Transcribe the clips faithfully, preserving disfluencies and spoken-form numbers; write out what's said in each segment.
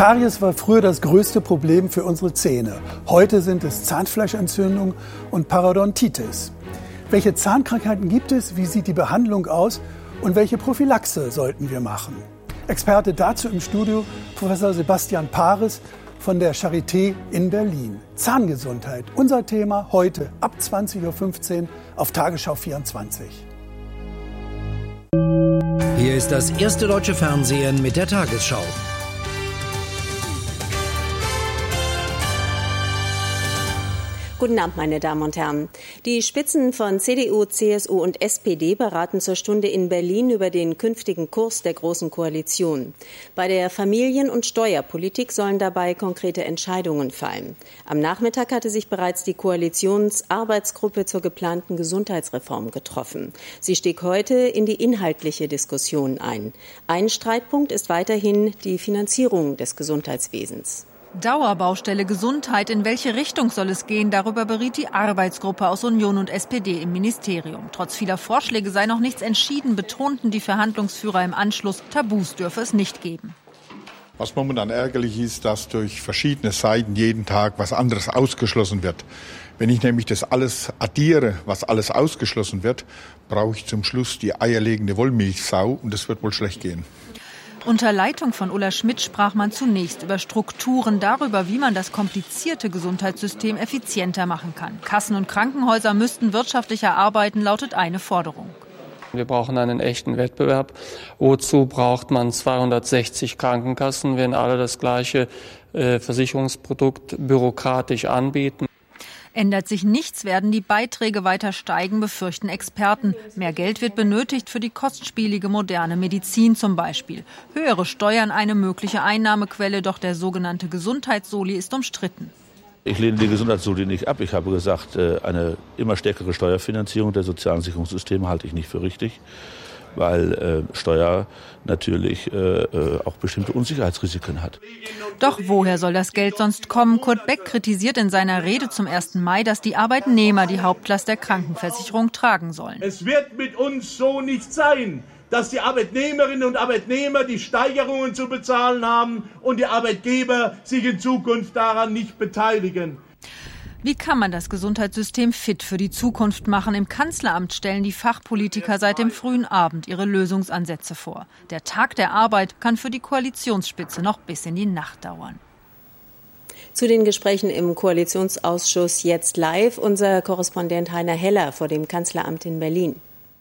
Karies war früher das größte Problem für unsere Zähne. Heute sind es Zahnfleischentzündung und Parodontitis. Welche Zahnkrankheiten gibt es? Wie sieht die Behandlung aus? Und welche Prophylaxe sollten wir machen? Experte dazu im Studio Professor Sebastian Paris von der Charité in Berlin. Zahngesundheit, unser Thema heute ab zwanzig Uhr fünfzehn auf Tagesschau vierundzwanzig. Hier ist das erste deutsche Fernsehen mit der Tagesschau. Guten Abend, meine Damen und Herren. Die Spitzen von C D U, C S U und S P D beraten zur Stunde in Berlin über den künftigen Kurs der Großen Koalition. Bei der Familien- und Steuerpolitik sollen dabei konkrete Entscheidungen fallen. Am Nachmittag hatte sich bereits die Koalitionsarbeitsgruppe zur geplanten Gesundheitsreform getroffen. Sie stieg heute in die inhaltliche Diskussion ein. Ein Streitpunkt ist weiterhin die Finanzierung des Gesundheitswesens. Dauerbaustelle Gesundheit, in welche Richtung soll es gehen? Darüber beriet die Arbeitsgruppe aus Union und S P D im Ministerium. Trotz vieler Vorschläge sei noch nichts entschieden, betonten die Verhandlungsführer im Anschluss, Tabus dürfe es nicht geben. Was momentan ärgerlich ist, dass durch verschiedene Seiten jeden Tag was anderes ausgeschlossen wird. Wenn ich nämlich das alles addiere, was alles ausgeschlossen wird, brauche ich zum Schluss die eierlegende Wollmilchsau und das wird wohl schlecht gehen. Unter Leitung von Ulla Schmidt sprach man zunächst über Strukturen, darüber, wie man das komplizierte Gesundheitssystem effizienter machen kann. Kassen und Krankenhäuser müssten wirtschaftlicher arbeiten, lautet eine Forderung. Wir brauchen einen echten Wettbewerb. Wozu braucht man zweihundertsechzig Krankenkassen, wenn alle das gleiche äh, Versicherungsprodukt bürokratisch anbieten? Ändert sich nichts, werden die Beiträge weiter steigen, befürchten Experten. Mehr Geld wird benötigt für die kostspielige moderne Medizin zum Beispiel. Höhere Steuern eine mögliche Einnahmequelle, doch der sogenannte Gesundheitssoli ist umstritten. Ich lehne die Gesundheitssoli nicht ab. Ich habe gesagt, eine immer stärkere Steuerfinanzierung der sozialen Sicherungssysteme halte ich nicht für richtig, weil äh, Steuer natürlich äh, auch bestimmte Unsicherheitsrisiken hat. Doch woher soll das Geld sonst kommen? Kurt Beck kritisiert in seiner Rede zum ersten Mai, dass die Arbeitnehmer die Hauptlast der Krankenversicherung tragen sollen. Es wird mit uns so nicht sein, dass die Arbeitnehmerinnen und Arbeitnehmer die Steigerungen zu bezahlen haben und die Arbeitgeber sich in Zukunft daran nicht beteiligen. Wie kann man das Gesundheitssystem fit für die Zukunft machen? Im Kanzleramt stellen die Fachpolitiker seit dem frühen Abend ihre Lösungsansätze vor. Der Tag der Arbeit kann für die Koalitionsspitze noch bis in die Nacht dauern. Zu den Gesprächen im Koalitionsausschuss jetzt live unser Korrespondent Heiner Heller vor dem Kanzleramt in Berlin.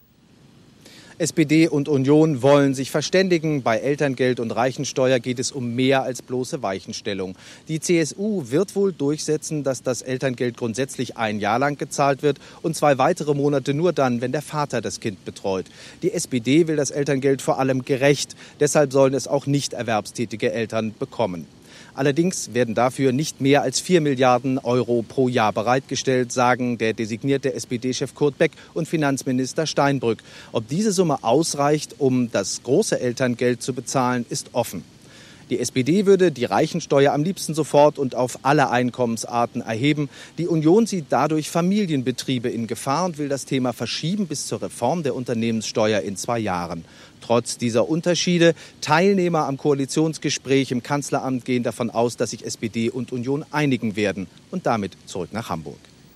S P D und Union wollen sich verständigen. Bei Elterngeld und Reichensteuer geht es um mehr als bloße Weichenstellung. Die C S U wird wohl durchsetzen, dass das Elterngeld grundsätzlich ein Jahr lang gezahlt wird und zwei weitere Monate nur dann, wenn der Vater das Kind betreut. Die S P D will das Elterngeld vor allem gerecht. Deshalb sollen es auch nicht erwerbstätige Eltern bekommen. Allerdings werden dafür nicht mehr als vier Milliarden Euro pro Jahr bereitgestellt, sagen der designierte S P D-Chef Kurt Beck und Finanzminister Steinbrück. Ob diese Summe ausreicht, um das große Elterngeld zu bezahlen, ist offen. Die S P D würde die Reichensteuer am liebsten sofort und auf alle Einkommensarten erheben. Die Union sieht dadurch Familienbetriebe in Gefahr und will das Thema verschieben bis zur Reform der Unternehmenssteuer in zwei Jahren. Trotz dieser Unterschiede, Teilnehmer am Koalitionsgespräch im Kanzleramt gehen davon aus, dass sich S P D und Union einigen werden. Und damit zurück nach Hamburg.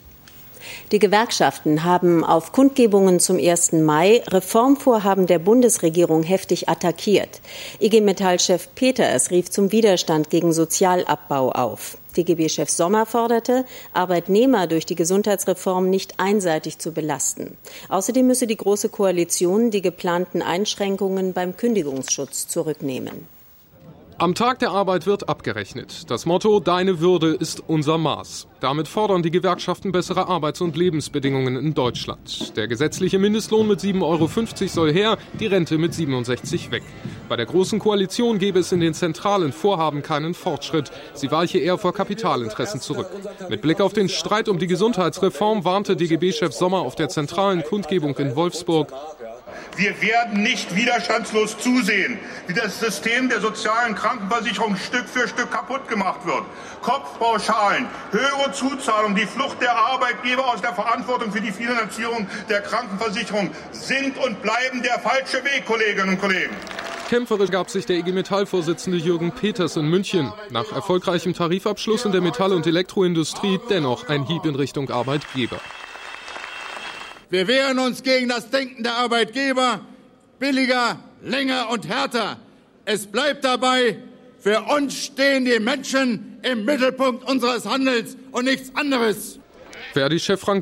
Die Gewerkschaften haben auf Kundgebungen zum ersten Mai Reformvorhaben der Bundesregierung heftig attackiert. I G Metall-Chef Peters rief zum Widerstand gegen Sozialabbau auf. D G B-Chef Sommer forderte, Arbeitnehmer durch die Gesundheitsreform nicht einseitig zu belasten. Außerdem müsse die Große Koalition die geplanten Einschränkungen beim Kündigungsschutz zurücknehmen. Am Tag der Arbeit wird abgerechnet. Das Motto „Deine Würde ist unser Maß“. Damit fordern die Gewerkschaften bessere Arbeits- und Lebensbedingungen in Deutschland. Der gesetzliche Mindestlohn mit sieben Euro fünfzig soll her, die Rente mit siebenundsechzig weg. Bei der Großen Koalition gebe es in den zentralen Vorhaben keinen Fortschritt. Sie weiche eher vor Kapitalinteressen zurück. Mit Blick auf den Streit um die Gesundheitsreform warnte D G B-Chef Sommer auf der zentralen Kundgebung in Wolfsburg: Wir werden nicht widerstandslos zusehen, wie das System der sozialen Krankenversicherung Stück für Stück kaputt gemacht wird. Kopfpauschalen, höhere Zuzahlungen, die Flucht der Arbeitgeber aus der Verantwortung für die Finanzierung der Krankenversicherung sind und bleiben der falsche Weg, Kolleginnen und Kollegen. Kämpferisch gab sich der I G Metall-Vorsitzende Jürgen Peters in München. Nach erfolgreichem Tarifabschluss in der Metall- und Elektroindustrie dennoch ein Hieb in Richtung Arbeitgeber. Wir wehren uns gegen das Denken der Arbeitgeber. Billiger, länger und härter. Es bleibt dabei, für uns stehen die Menschen im Mittelpunkt unseres Handels und nichts anderes. Verdi-Chef Frank